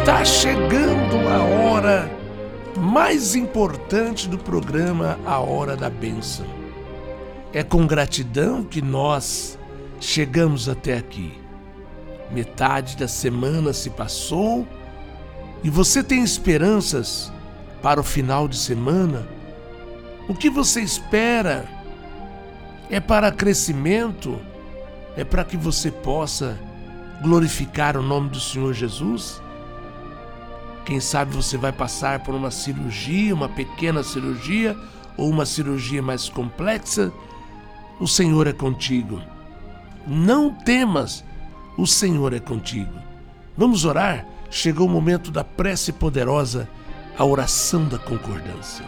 Está chegando a hora mais importante do programa, a Hora da Bênção. É com gratidão que nós chegamos até aqui. Metade da semana se passou e você tem esperanças para o final de semana? O que você espera? É para crescimento? É para que você possa glorificar o nome do Senhor Jesus? Quem sabe você vai passar por uma cirurgia, uma pequena cirurgia ou uma cirurgia mais complexa? O Senhor é contigo. Não temas, o Senhor é contigo. Vamos orar? Chegou o momento da prece poderosa, a oração da concordância.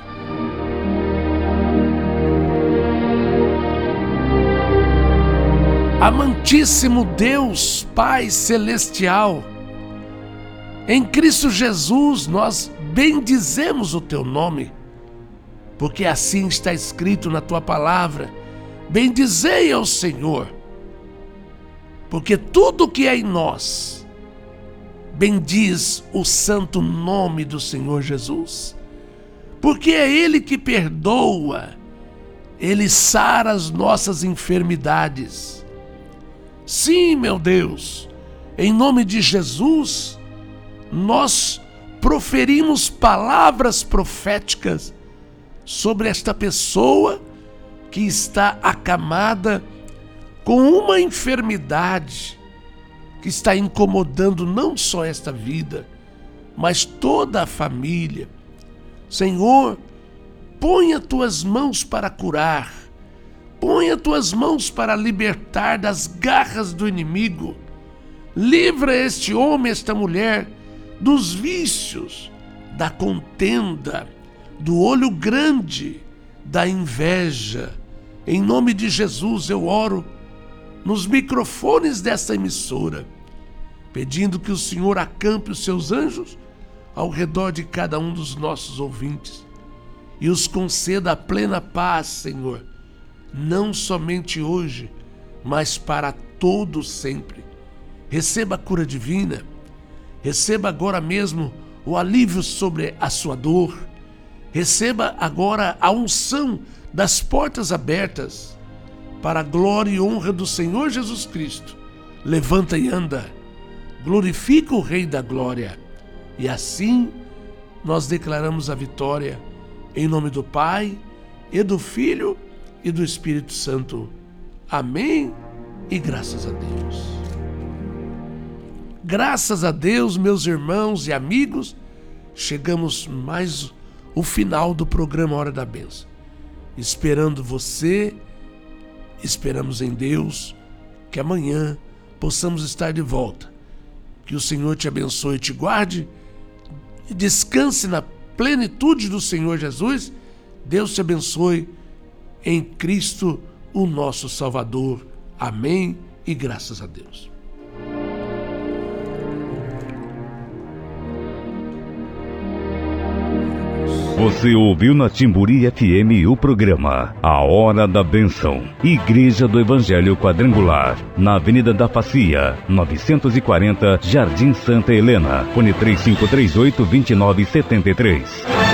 Amantíssimo Deus, Pai Celestial, em Cristo Jesus nós bendizemos o Teu nome, porque assim está escrito na Tua palavra: bendizei ao Senhor, porque tudo que é em nós bendiz o santo nome do Senhor Jesus, porque é Ele que perdoa, Ele sara as nossas enfermidades. Sim, meu Deus, em nome de Jesus, nós proferimos palavras proféticas sobre esta pessoa que está acamada com uma enfermidade que está incomodando não só esta vida, mas toda a família. Senhor, põe as tuas mãos para curar, põe as tuas mãos para libertar das garras do inimigo. Livra este homem, esta mulher, dos vícios, da contenda, do olho grande, da inveja. Em nome de Jesus eu oro nos microfones desta emissora, pedindo que o Senhor acampe os seus anjos ao redor de cada um dos nossos ouvintes e os conceda a plena paz, Senhor, não somente hoje, mas para todo sempre. Receba a cura divina, receba agora mesmo o alívio sobre a sua dor, receba agora a unção das portas abertas para a glória e honra do Senhor Jesus Cristo. Levanta e anda, glorifica o Rei da Glória. E assim nós declaramos a vitória em nome do Pai e do Filho e do Espírito Santo. Amém e graças a Deus. Graças a Deus, meus irmãos e amigos, chegamos mais o final do programa Hora da Bênção. Esperando você, esperamos em Deus que amanhã possamos estar de volta. Que o Senhor te abençoe e te guarde e descanse na plenitude do Senhor Jesus. Deus te abençoe em Cristo, o nosso Salvador. Amém e graças a Deus. Você ouviu na Timburi FM o programa A Hora da Bênção. Igreja do Evangelho Quadrangular, na Avenida da Facia, 940, Jardim Santa Helena, fone 3538-2973.